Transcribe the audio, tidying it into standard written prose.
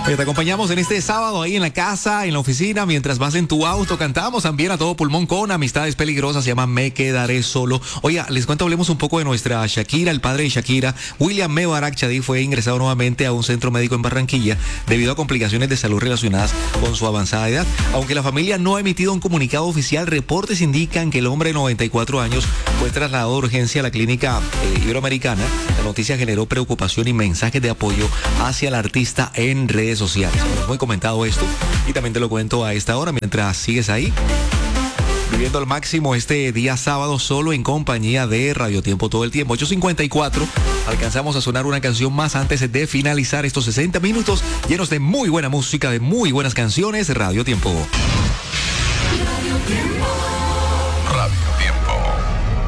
Te acompañamos en este sábado ahí en la casa, en la oficina, mientras vas en tu auto. Cantamos también a todo pulmón con Amistades Peligrosas, se llama Me Quedaré Solo. Oiga, les cuento, hablemos un poco de nuestra Shakira. El padre de Shakira, William Mebarak Chadi, fue ingresado nuevamente a un centro médico en Barranquilla debido a complicaciones de salud relacionadas con su avanzada edad. Aunque la familia no ha emitido un comunicado oficial, reportes indican que el hombre de 94 años fue trasladado de urgencia a la clínica iberoamericana. La noticia generó preocupación y mensajes de apoyo hacia el artista en redes sociales. Muy comentado esto y también te lo cuento a esta hora mientras sigues ahí viviendo al máximo este día sábado solo en compañía de Radio Tiempo todo el tiempo. 8:54, alcanzamos a sonar una canción más antes de finalizar estos 60 minutos llenos de muy buena música, de muy buenas canciones. Radio Tiempo.